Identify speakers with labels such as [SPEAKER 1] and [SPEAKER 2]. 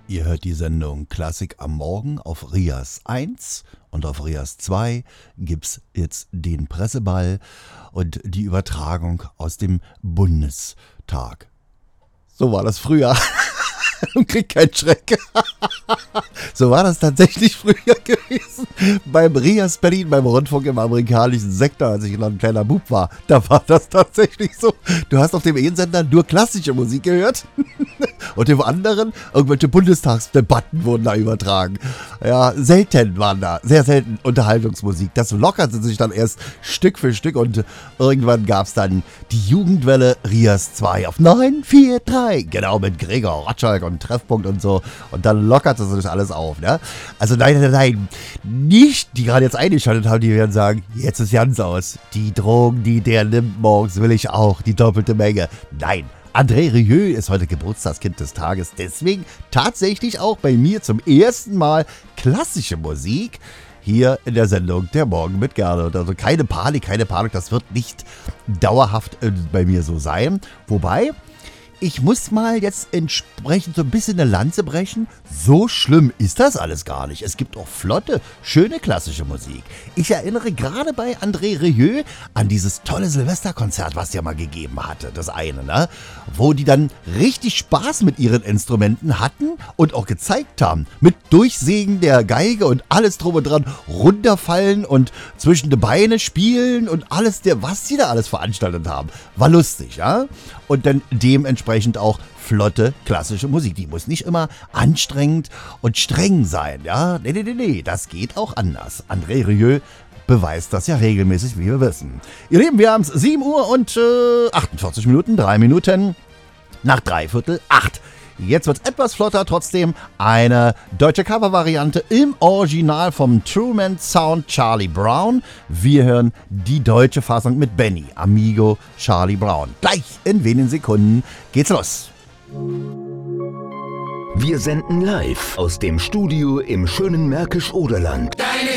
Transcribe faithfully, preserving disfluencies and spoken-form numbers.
[SPEAKER 1] Ihr hört die Sendung Klassik am Morgen auf Rias eins und auf Rias zwei gibt's jetzt den Presseball und die Übertragung aus dem Bundestag. So war das früher. Und kriegt keinen Schreck. So war das tatsächlich früher gewesen. Beim Rias Berlin, beim Rundfunk im amerikanischen Sektor, als ich noch ein kleiner Bub war, da war das tatsächlich so. Du hast auf dem einen Sender nur klassische Musik gehört und im anderen irgendwelche Bundestagsdebatten wurden da übertragen. Ja, selten waren da, sehr selten Unterhaltungsmusik. Das lockerte sich dann erst Stück für Stück und irgendwann gab es dann die Jugendwelle Rias zwei auf neun vier drei. Genau, mit Gregor Rotschalk und Treffpunkt und so. Und dann lockerte sich alles auf, ne? Also nein, nein, nein, nicht, die gerade jetzt eingeschaltet haben, die werden sagen, jetzt ist ganz aus. Die Drogen, die der nimmt morgens, will ich auch, die doppelte Menge. Nein, André Rieu ist heute Geburtstagskind des Tages, deswegen tatsächlich auch bei mir zum ersten Mal klassische Musik hier in der Sendung Der Morgen mit Gernot. Also keine Panik, keine Panik, das wird nicht dauerhaft äh, bei mir so sein. Wobei, ich muss mal jetzt entsprechend so ein bisschen eine Lanze brechen. So schlimm ist das alles gar nicht. Es gibt auch flotte, schöne klassische Musik. Ich erinnere gerade bei André Rieu an dieses tolle Silvesterkonzert, was der mal gegeben hatte. Das eine, ne? Wo die dann richtig Spaß mit ihren Instrumenten hatten und auch gezeigt haben. Mit Durchsägen der Geige und alles drum und dran runterfallen und zwischen die Beine spielen und alles, der, was sie da alles veranstaltet haben. War lustig, ja? Und dann dementsprechend auch flotte, klassische Musik. Die muss nicht immer anstrengend und streng sein, ja? Nee, nee, nee, nee, das geht auch anders. André Rieu beweist das ja regelmäßig, wie wir wissen. Ihr Lieben, wir haben es sieben Uhr und äh, achtundvierzig Minuten, drei Minuten nach dreiviertel acht. Jetzt wird es etwas flotter, trotzdem eine deutsche Covervariante im Original vom Truman Sound Charlie Brown. Wir hören die deutsche Fassung mit Benny, Amigo Charlie Brown. Gleich in wenigen Sekunden geht's los.
[SPEAKER 2] Wir senden live aus dem Studio im schönen Märkisch-Oderland.